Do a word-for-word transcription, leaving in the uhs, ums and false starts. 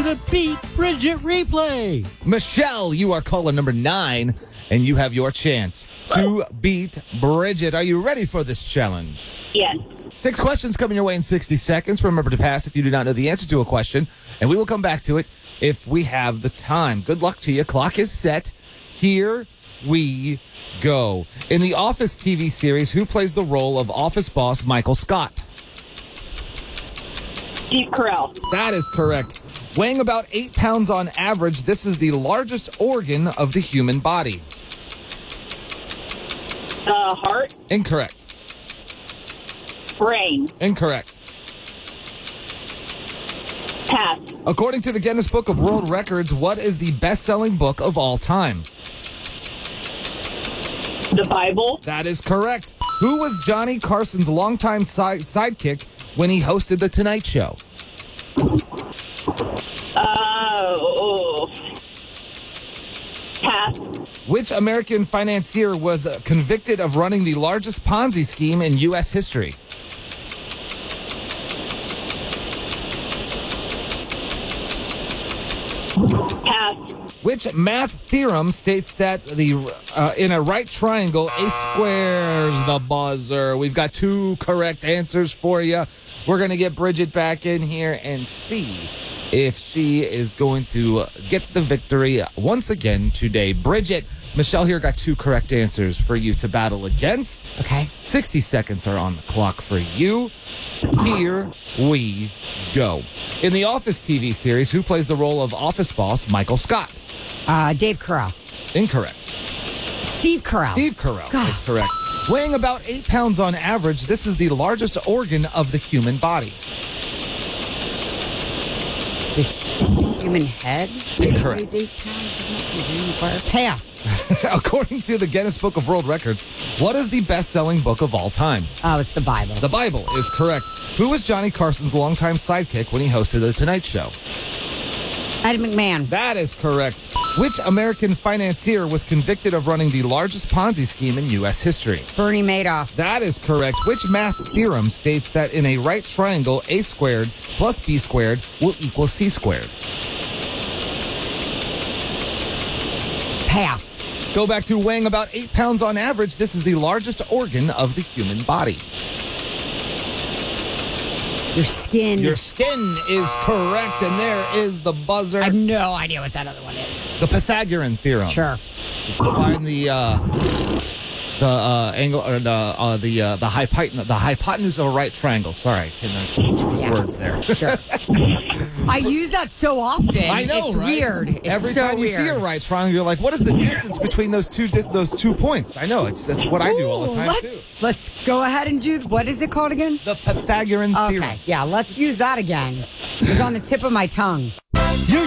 the Beat Bridget replay. Michelle, you are caller number nine, and you have your chance to beat Bridget. Are you ready for this challenge? Yes. Six questions coming your way in sixty seconds. Remember to pass if you do not know the answer to a question, and we will come back to it if we have the time. Good luck to you. Clock is set. Here we go. In the Office T V series, who plays the role of office boss Michael Scott? Steve Carell. That is correct. Weighing about eight pounds on average, this is the largest organ of the human body. Uh, heart. Incorrect. Brain. Incorrect. Pass. According to the Guinness Book of World Records, what is the best-selling book of all time? The Bible. That is correct. Who was Johnny Carson's longtime side- sidekick when he hosted The Tonight Show? Uh, oh. Pass. Which American financier was uh, convicted of running the largest Ponzi scheme in U S history? Pass. Which math theorem states that the uh, in a right triangle, a square's the buzzer? We've got two correct answers for you. We're going to get Bridget back in here and see if she is going to get the victory once again today. Bridget, Michelle here got two correct answers for you to battle against. Okay. sixty seconds are on the clock for you. Here we go. In the Office T V series, who plays the role of office boss Michael Scott? Uh, Dave Carell. Incorrect. Steve Carell. Steve Carell God. is correct. Weighing about eight pounds on average, this is the largest organ of the human body. The human head. Incorrect. Weighs eight pounds, isn't it? Pass. According to the Guinness Book of World Records, what is the best-selling book of all time? Oh, it's the Bible. The Bible is correct. Who was Johnny Carson's longtime sidekick when he hosted The Tonight Show? Ed McMahon. That is correct. Which American financier was convicted of running the largest Ponzi scheme in U S history? Bernie Madoff. That is correct. Which math theorem states that in a right triangle, a squared plus b squared will equal c squared? Pass. Go back to weighing about eight pounds on average. This is the largest organ of the human body. Your skin. Your skin is correct, and there is the buzzer. I have no idea what that other one is. The Pythagorean theorem. Sure. Find the uh, the uh, angle or the uh, the uh, the hypotenuse the hypotenuse of a right triangle. Sorry, can uh, Yeah. words there. Sure. I use that so often. I know, it's right? weird. It's Every so time you weird. see a right triangle, you're like, "What is the distance between those two di- those two points?" I know it's that's what I do all the Ooh, time let's, too. Let's go ahead and do, what is it called again? The Pythagorean theorem. Okay, yeah, let's use that again. It's on the tip of my tongue. Your